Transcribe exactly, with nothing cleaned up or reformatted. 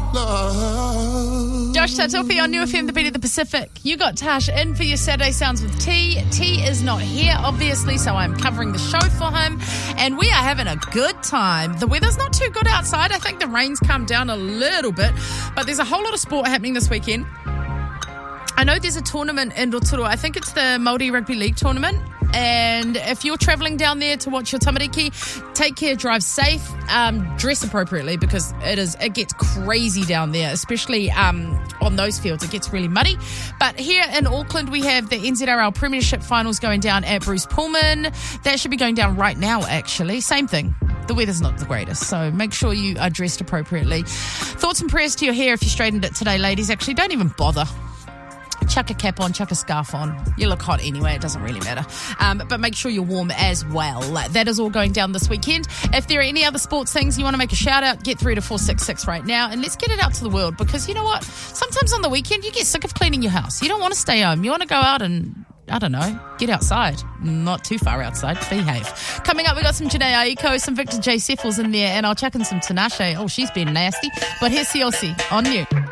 love. Josh Tatupi on New F M, the beat of the Pacific. You got Tash in for your Saturday Sounds with T. T is not here, obviously, so I'm covering the show for him. And we are having a good time. The weather's not too good outside. I think the rain's come down a little bit. But there's a whole lot of sport happening this weekend. I know there's a tournament in Rotorua. I think it's the Māori Rugby League tournament. And if you're travelling down there to watch your tamariki, take care, drive safe, um, dress appropriately because it is it gets crazy down there, especially um, on those fields. It gets really muddy. But here in Auckland, we have the N Z R L Premiership Finals going down at Bruce Pullman. That should be going down right now, actually. Same thing. The weather's not the greatest, so make sure you are dressed appropriately. Thoughts and prayers to your hair if you straightened it today, ladies. Actually, don't even bother. Chuck a cap on, chuck a scarf on. You look hot anyway, it doesn't really matter. Um, but make sure you're warm as well. That is all going down this weekend. If there are any other sports things you want to make a shout out, get through to four six six right now and let's get it out to the world, because you know what? Sometimes on the weekend you get sick of cleaning your house. You don't want to stay home. You want to go out and, I don't know, get outside. Not too far outside. Behave. Coming up, we got some Janae Aiko, some Victor J. Seffels in there, and I'll chuck in some Tinashe. Oh, she's been nasty. But here's C L C on New.